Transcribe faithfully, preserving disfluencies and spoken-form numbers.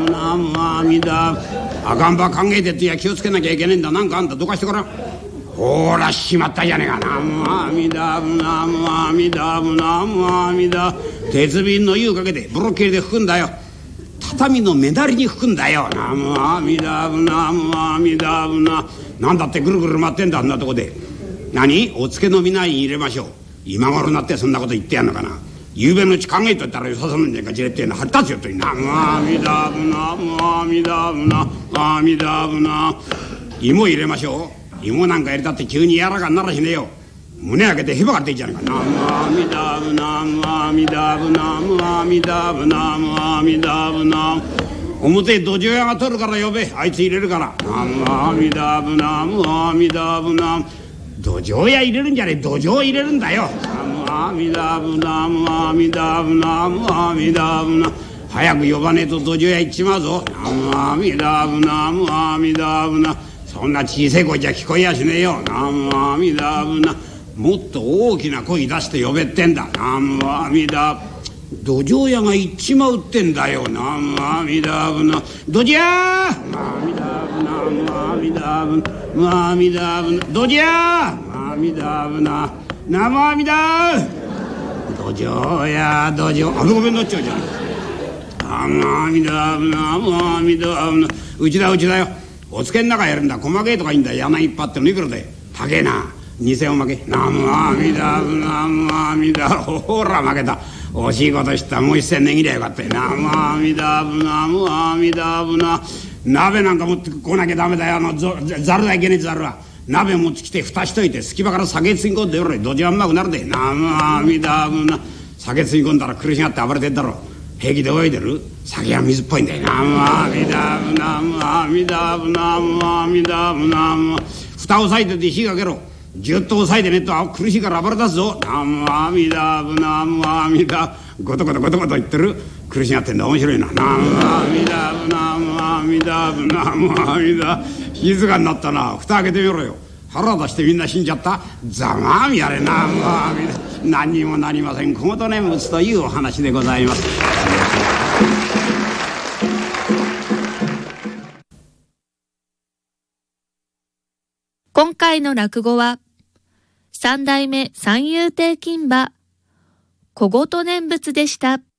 ナムアミダ。赤ん坊考えてってや気をつけなきゃいけねえんだ。なんかあんたどかしてから。ほらしまったじゃねえか。ナムアミダブナムアミダブナムアミダ。鉄瓶の湯かけてブロッケリで拭くんだよ。畳の目だりに拭くんだよ。ナムアミダブナムアミダブナ。なんだってぐるぐる回ってんだあんなとこで。何おつけのみないに入れましょう。今頃になってそんなこと言ってやんのかな。ゆうべのうち考えとったらよさそうなんじゃんか。じれってえのはったつよとに。ナムアミダブナムアミダブナアミダブナ。芋入れましょう。芋なんか入れたって急に柔らかにならしねえよ。胸開けてへばかっていいじゃないか。ナムアミダブナムアミダブナムアミダブナムアミダブナ。表土壌屋が取るから呼べ。あいつ入れるから。ナムアミダブナムアミダブナ。土壌屋入れるんじゃねえ、土壌入れるんだよ。ナムアミダブナムアミダブナムアミダブナ。早く呼ばねえと土壌屋行っちまうぞ。ナムアミダブナムアミダブナ。そんな小さい声じゃ聞こえやしねえよ。ナムアミダブナ。もっと大きな声出して呼べってんだ。ナムアミダ。土壌屋が行っちまうってんだよ。ナムアミダブナ。土壌屋アミダブナムアミダブナアミダブナ。土壌屋アミダブナナムアミダ。土壌屋土壌。あぶごめんになっちゃうじゃん。ナムアミダブナムアミダブナ。うちだうちだよ。おつけん中やるんだ。細けえとかいいんだ。柳いっぱってのいくらで高えな。偽おまけ。ナムアミダブナムアミダ。ほら負けた。惜しいことした。もう一銭値切りゃよかったよ。ナムアミダブナムアミダブナ。鍋なんか持ってこなきゃダメだよ。あのざるだいけねえざるは。鍋持ってきて蓋しといて隙間から酒つぎ込んでよれ。どじはうまくなるで。ナムアミダブナ。酒つぎ込んだら苦しがって暴れてんだろ。平気で泳いでる。酒は水っぽいんだよ。ナムアミダブナムアミダブナムアミダブナム。蓋を押さえてて火かけろ。ぎゅっと押さえてねえと苦しいから暴れ出すぞ。ナムアミダブナムアミダ。ゴトゴトゴトゴト言ってる。苦しがってんだ。面白いな。ナムアミダブナムアミダブナムアミダ。静かになったな。蓋開けてみろよ。腹出してみんな死んじゃった。ざまあみやれ。ナムアミダ。何にもなりません。小言念仏というお話でございます。 今回の落語は三代目三遊亭金馬小言念仏でした。